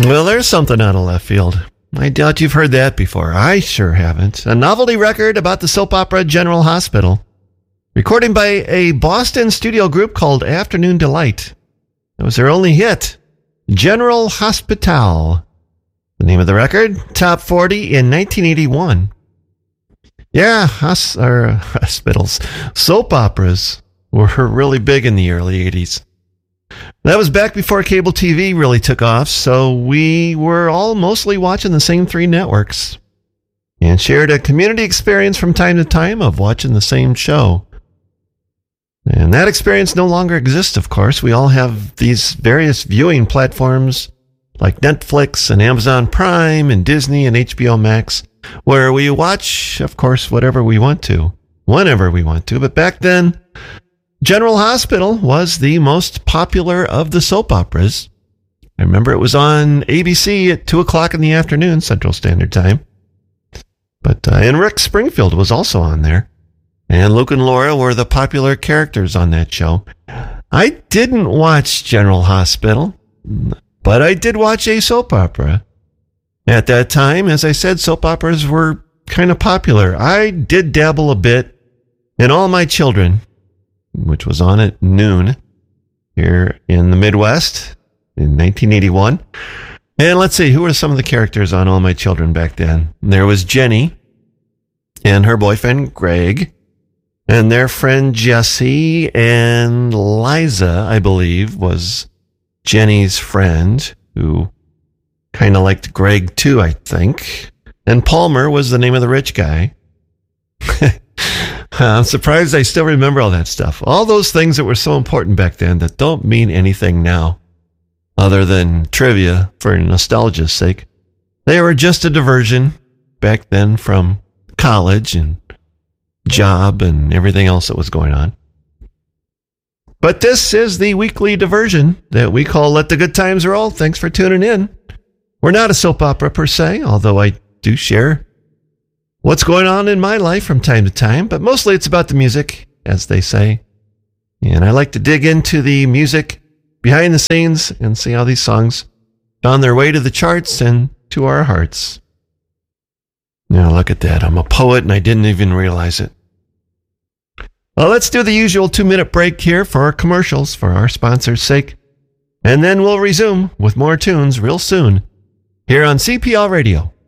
Well, there's something out of left field. I doubt you've heard that before. I sure haven't. A novelty record about the soap opera General Hospital. Recording by a Boston studio group called Afternoon Delight. It was their only hit. General Hospital. The name of the record, Top 40 in 1981. Yeah, hospitals. Soap operas were really big in the early 80s. That was back before cable TV really took off, so we were all mostly watching the same three networks and shared a community experience from time to time of watching the same show. And that experience no longer exists, of course. We all have these various viewing platforms like Netflix and Amazon Prime and Disney and HBO Max, where we watch, of course, whatever we want to, whenever we want to. But back then, General Hospital was the most popular of the soap operas. I remember it was on ABC at 2 o'clock in the afternoon, Central Standard Time. But and Rick Springfield was also on there. And Luke and Laura were the popular characters on that show. I didn't watch General Hospital, but I did watch a soap opera. At that time, as I said, soap operas were kind of popular. I did dabble a bit in All My Children, which was on at noon here in the Midwest in 1981. And let's see, who were some of the characters on All My Children back then? There was Jenny and her boyfriend, Greg, and their friend, Jessie, and Liza, I believe, was Jenny's friend, who kind of liked Greg too, I think. And Palmer was the name of the rich guy. I'm surprised I still remember all that stuff. All those things that were so important back then that don't mean anything now, other than trivia for nostalgia's sake. They were just a diversion back then from college and job and everything else that was going on. But this is the weekly diversion that we call Let the Good Times Roll. Thanks for tuning in. We're not a soap opera per se, although I do share what's going on in my life from time to time, but mostly it's about the music, as they say. And I like to dig into the music behind the scenes and see how these songs found their way to the charts and to our hearts. Now look at that. I'm a poet and I didn't even realize it. Well, let's do the usual 2-minute break here for our commercials for our sponsors' sake. And then we'll resume with more tunes real soon here on CPL Radio.